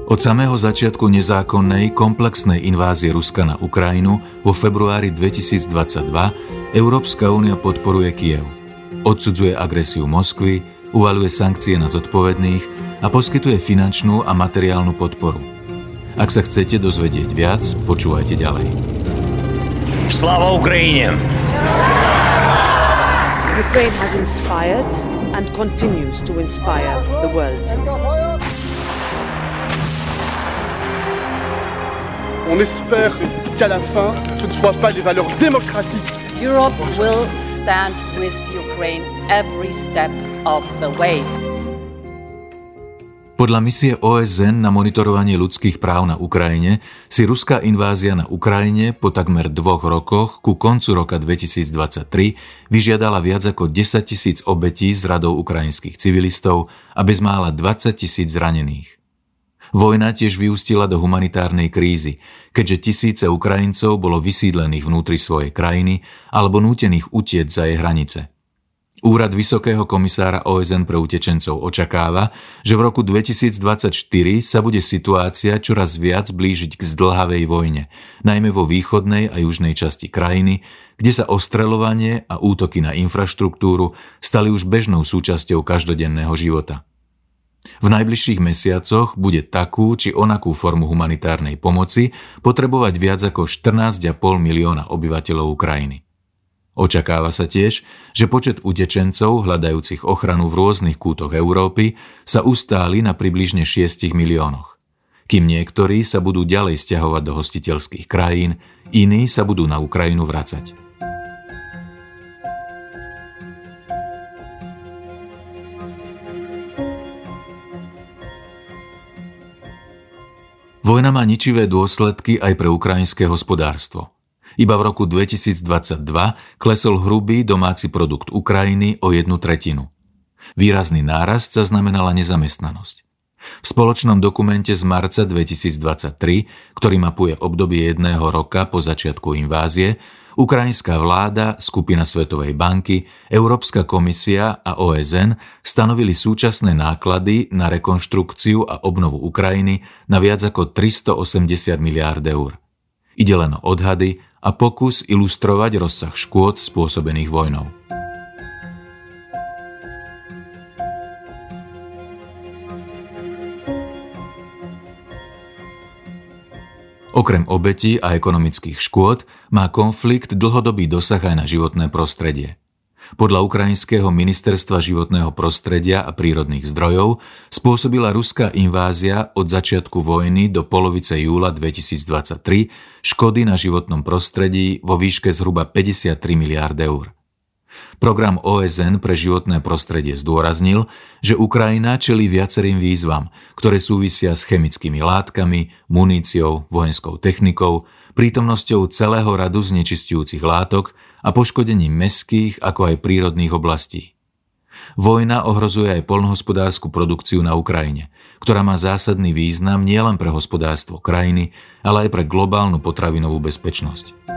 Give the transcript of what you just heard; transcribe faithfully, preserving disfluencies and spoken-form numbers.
Od samého začiatku nezákonnej, komplexnej invázie Ruska na Ukrajinu vo februári dvetisícdvadsaťdva Európska únia podporuje Kyjev. Odsudzuje agresiu Moskvy, uvaľuje sankcie na zodpovedných a poskytuje finančnú a materiálnu podporu. Ak sa chcete dozvedieť viac, počúvajte ďalej. Slava Ukrajine! Ukraine has inspired and continues to inspire the world. On espère qu'à la fin, ce ne soit pas les valeurs démocratiques. Europe will stand with Ukraine every step of the way. Podľa misie ó es en na monitorovanie ľudských práv na Ukrajine si ruská invázia na Ukrajine po takmer dvoch rokoch ku koncu roka dvetisícdvadsaťtri vyžiadala viac ako desaťtisíc obetí z radov ukrajinských civilistov a bezmála dvadsaťtisíc zranených. Vojna tiež vyústila do humanitárnej krízy, keďže tisíce Ukrajincov bolo vysídlených vnútri svojej krajiny alebo nútených utiecť za jej hranice. Úrad Vysokého komisára ó es en pre utečencov očakáva, že v roku dvetisícdvadsaťštyri sa bude situácia čoraz viac blížiť k zdĺhavej vojne, najmä vo východnej a južnej časti krajiny, kde sa ostreľovanie a útoky na infraštruktúru stali už bežnou súčasťou každodenného života. V najbližších mesiacoch bude takú či onakú formu humanitárnej pomoci potrebovať viac ako štrnásť a pol milióna obyvateľov Ukrajiny. Očakáva sa tiež, že počet utečencov hľadajúcich ochranu v rôznych kútoch Európy sa ustáli na približne šiestich miliónoch. Kým niektorí sa budú ďalej sťahovať do hostiteľských krajín, iní sa budú na Ukrajinu vracať. Vojna má ničivé dôsledky aj pre ukrajinské hospodárstvo. Iba v roku dvetisícdvadsaťdva klesol hrubý domáci produkt Ukrajiny o jednu tretinu. Výrazný nárast zaznamenala nezamestnanosť. V spoločnom dokumente z marca dvetisícdvadsaťtri, ktorý mapuje obdobie jedného roka po začiatku invázie, ukrajinská vláda, skupina Svetovej banky, Európska komisia a ó es en stanovili súčasné náklady na rekonštrukciu a obnovu Ukrajiny na viac ako tristoosemdesiat miliárd eur. Ide len o odhady a pokus ilustrovať rozsah škôd spôsobených vojnou. Okrem obetí a ekonomických škôd má konflikt dlhodobý dosah aj na životné prostredie. Podľa ukrajinského ministerstva životného prostredia a prírodných zdrojov spôsobila ruská invázia od začiatku vojny do polovice júla dvetisícdvadsaťtri škody na životnom prostredí vo výške zhruba päťdesiattri miliárd eur. Program ó es en pre životné prostredie zdôraznil, že Ukrajina čelí viacerým výzvam, ktoré súvisia s chemickými látkami, muníciou, vojenskou technikou, prítomnosťou celého radu znečisťujúcich látok a poškodením mestských ako aj prírodných oblastí. Vojna ohrozuje aj poľnohospodársku produkciu na Ukrajine, ktorá má zásadný význam nielen pre hospodárstvo krajiny, ale aj pre globálnu potravinovú bezpečnosť.